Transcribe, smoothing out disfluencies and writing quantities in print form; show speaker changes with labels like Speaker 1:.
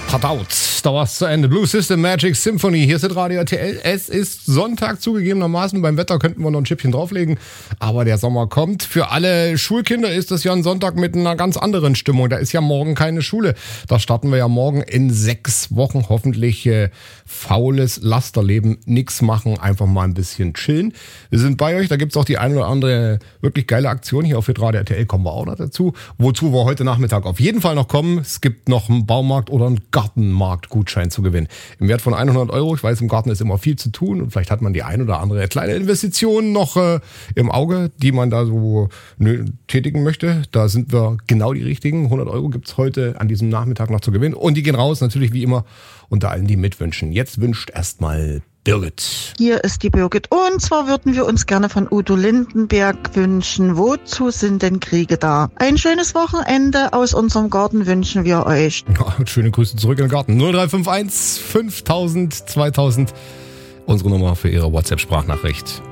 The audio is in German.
Speaker 1: Verdaut, da war's zu Ende. Blue System Magic Symphony, hier ist Radio RTL. Es ist Sonntag zugegebenermaßen. Beim Wetter könnten wir noch ein Schippchen drauflegen, aber der Sommer kommt. Für alle Schulkinder ist das ja ein Sonntag mit einer ganz anderen Stimmung. Da ist ja morgen keine Schule. Da starten wir ja morgen in 6 Wochen. Hoffentlich faules Lasterleben, nix machen, einfach mal ein bisschen chillen. Wir sind bei euch, da gibt's auch die eine oder andere wirklich geile Aktion hier auf Radio RTL, kommen wir auch noch dazu. Wozu wir heute Nachmittag auf jeden Fall noch kommen. Es gibt noch einen Baumarkt oder einen Gartenmarktgutschein zu gewinnen. Im Wert von 100 Euro. Ich weiß, im Garten ist immer viel zu tun und vielleicht hat man die ein oder andere kleine Investition noch im Auge, die man da so tätigen möchte. Da sind wir genau die richtigen. 100 Euro gibt's heute an diesem Nachmittag noch zu gewinnen. Und die gehen raus, natürlich wie immer, unter allen, die mitwünschen. Jetzt wünscht erstmal Birgit.
Speaker 2: Hier ist die Birgit. Und zwar würden wir uns gerne von Udo Lindenberg wünschen. Wozu sind denn Kriege da? Ein schönes Wochenende aus unserem Garten wünschen wir euch.
Speaker 1: Ja, schöne Grüße zurück in den Garten. 0351 5000 2000. Unsere Nummer für Ihre WhatsApp-Sprachnachricht.